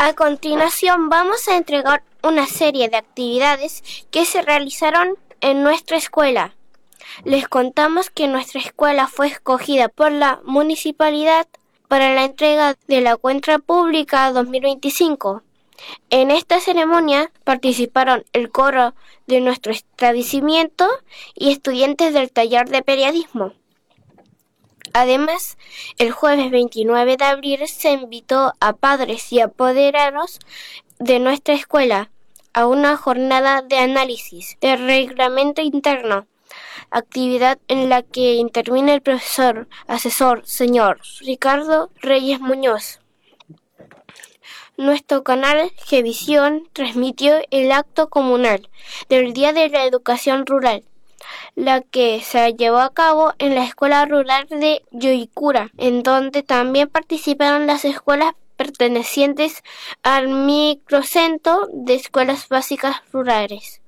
A continuación vamos a entregar una serie de actividades que se realizaron en nuestra escuela. Les contamos que nuestra escuela fue escogida por la municipalidad para la entrega de la cuenta pública 2025. En esta ceremonia participaron el coro de nuestro establecimiento y estudiantes del taller de periodismo. Además, el jueves 29 de abril se invitó a padres y apoderados de nuestra escuela a una jornada de análisis de reglamento interno, actividad en la que intervino el profesor asesor señor Ricardo Reyes Muñoz. Nuestro canal Gevisión transmitió el acto comunal del Día de la Educación Rural, la que se llevó a cabo en la Escuela Rural de Yoicura, en donde también participaron las escuelas pertenecientes al microcentro de escuelas básicas rurales.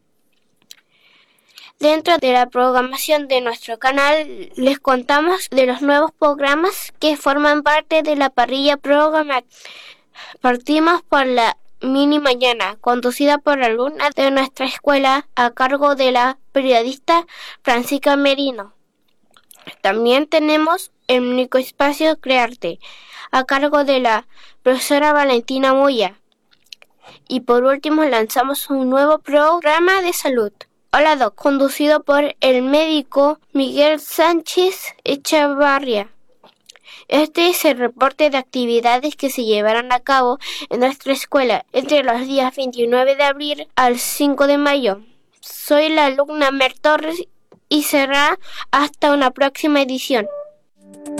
Dentro de la programación de nuestro canal les contamos de los nuevos programas que forman parte de la parrilla programática. Partimos por la Mini Mañana, conducida por la alumna de nuestra escuela a cargo de la periodista Francisca Merino. También tenemos el microespacio Crearte, a cargo de la profesora Valentina Moya. Y por último lanzamos un nuevo programa de salud, Hola Doc, conducido por el médico Miguel Sánchez Echavarria. Este es el reporte de actividades que se llevarán a cabo en nuestra escuela entre los días 29 de abril al 5 de mayo. Soy la alumna Mer Torres y será hasta una próxima edición.